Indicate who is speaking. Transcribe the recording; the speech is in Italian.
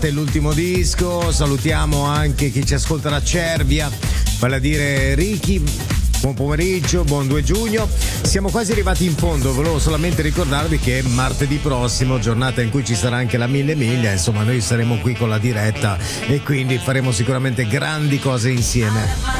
Speaker 1: parte l'ultimo disco. Salutiamo anche chi ci ascolta da Cervia, vale a dire Ricky. Buon pomeriggio, buon 2 giugno. Siamo quasi arrivati in fondo, volevo solamente ricordarvi che martedì prossimo, giornata in cui ci sarà anche la 1000 miglia, insomma noi saremo qui con la diretta e quindi faremo sicuramente grandi cose insieme.